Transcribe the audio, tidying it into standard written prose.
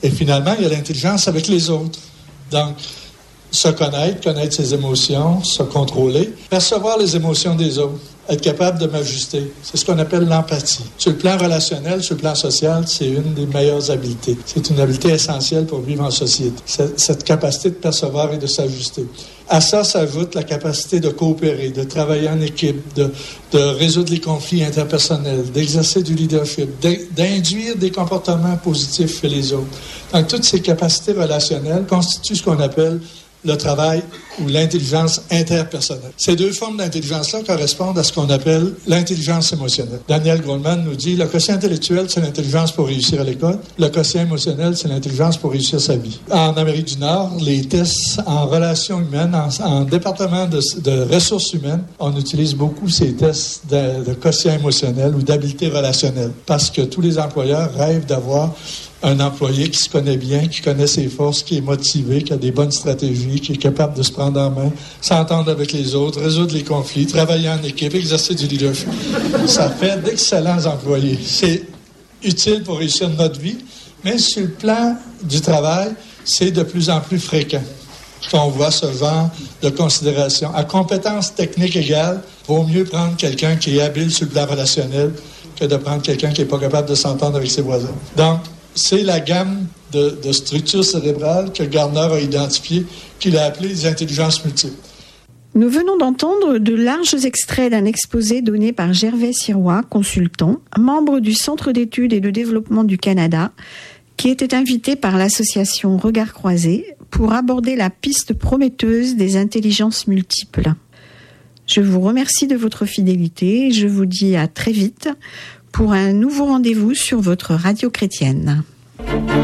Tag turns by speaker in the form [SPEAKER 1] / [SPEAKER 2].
[SPEAKER 1] Et finalement, il y a l'intelligence avec les autres. Donc, se connaître ses émotions, se contrôler, percevoir les émotions des autres, être capable de m'ajuster. C'est ce qu'on appelle l'empathie. Sur le plan relationnel, sur le plan social, c'est une des meilleures habiletés. C'est une habileté essentielle pour vivre en société. Cette capacité de percevoir et de s'ajuster. À ça s'ajoute la capacité de coopérer, de travailler en équipe, de résoudre les conflits interpersonnels, d'exercer du leadership, d'induire des comportements positifs chez les autres. Donc, toutes ces capacités relationnelles constituent ce qu'on appelle le travail ou l'intelligence interpersonnelle. Ces deux formes d'intelligence-là correspondent à ce qu'on appelle l'intelligence émotionnelle. Daniel Goleman nous dit, le quotient intellectuel, c'est l'intelligence pour réussir à l'école. Le quotient émotionnel, c'est l'intelligence pour réussir sa vie. En Amérique du Nord, les tests en relations humaines, en département de ressources humaines, on utilise beaucoup ces tests de quotient émotionnel ou d'habileté relationnelle parce que tous les employeurs rêvent d'avoir un employé qui se connaît bien, qui connaît ses forces, qui est motivé, qui a des bonnes stratégies, qui est capable de se prendre en main, s'entendre avec les autres, résoudre les conflits, travailler en équipe, exercer du leadership. Ça fait d'excellents employés. C'est utile pour réussir notre vie, mais sur le plan du travail, c'est de plus en plus fréquent qu'on voit ce genre de considération. À compétences techniques égales, il vaut mieux prendre quelqu'un qui est habile sur le plan relationnel que de prendre quelqu'un qui n'est pas capable de s'entendre avec ses voisins. Donc, c'est la gamme de structures cérébrales que Gardner a identifiées, qu'il a appelées les intelligences multiples.
[SPEAKER 2] Nous venons d'entendre de larges extraits d'un exposé donné par Gervais Sirois, consultant, membre du Centre d'études et de développement du Canada, qui était invité par l'association Regards croisés pour aborder la piste prometteuse des intelligences multiples. Je vous remercie de votre fidélité et je vous dis à très vite pour un nouveau rendez-vous sur votre radio chrétienne.